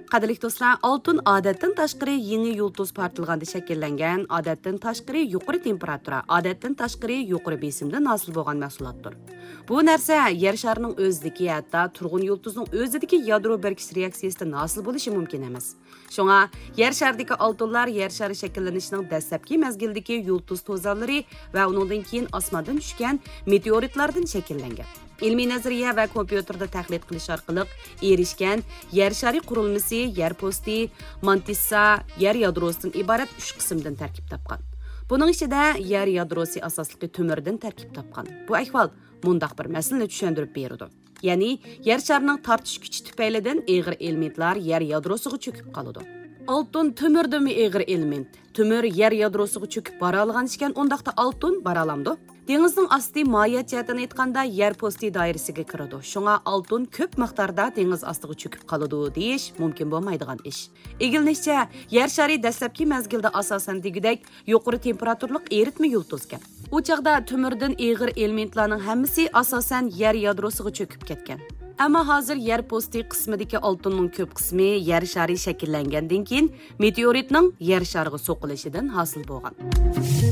Qadrli do'stlar, oltin odatdan tashqari yangi yulduz portlalganda shakllangan, odatdan tashqari yuqori temperatura, odatdan tashqari yuqori besimdan hosil bo'lgan mahsulotdir. Bu narsa yer sharining o'zidagi, hatto turg'un yulduzning o'zidagi yadro berkish reaksiyasidan hosil bo'lishi mumkin emas. Shunga yer sharidagi oltinlar yer shari shakllanishining dastlabki mazgildagi yulduz to'zonlari va undan keyin osmondan tushgan meteoritlardan shakllangan. İlmiy nazariya va kompyuterda tahlil qilish orqali erishgan yer shari qurilmasi yer posti, mantissa, yer yadrosidan iborat 3 qismdan tarkib topgan. Buning ichida yer yadrosi asosli to'mirdan tarkib topgan. Bu ahvol mundaq bir masalani tushuntirib beradi. Ya'ni yer sharining tortish kuchi tufaylidan og'ir elementlar yer yadrosiga cho'kib qoladi. Oltin to'mirdami og'ir element? To'mir yer yadrosiga cho'kib bora olgan ekan, undaqda oltin bora olamdi. Dengizning asti mohiyat jihatdan aytganda yer posti doirasiga kiradi. Shunga oltin ko'p miqdorda dengiz ostiga cho'kib qoladi deyish mumkin bo'lmaydigan ish. Egilinishcha, yer shari dastlabki mazgilda asosan degudek yuqori temperaturlik eritma yulduzgan. U chaqda to'mirdan og'ir elementlarning hammasi asosan yer yadrosiga cho'kib ketgan. Ammo hozir yer posti qismidagi oltinning ko'p qismi yer shari shakllangandan keyin meteoritning yer shariga so'qilishidan hosil bo'lgan.